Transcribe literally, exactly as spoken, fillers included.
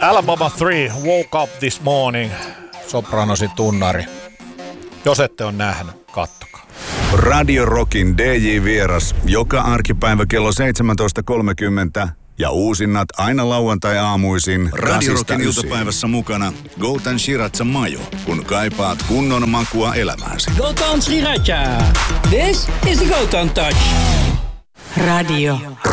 Alabama three, Woke Up This Morning, Sopranosin tunnari. Jos ette ole nähnyt, kattokaa. Radio Rockin D J-vieras joka arkipäivä kello seitsemäntoista kolmekymmentä ja uusinnat aina lauantai-aamuisin Radio Rockin iltapäivässä mukana Goutan Shiratsa Majo, kun kaipaat kunnon makua elämääsi. Goutan Shiratsa. This is the Goutan Touch. Radio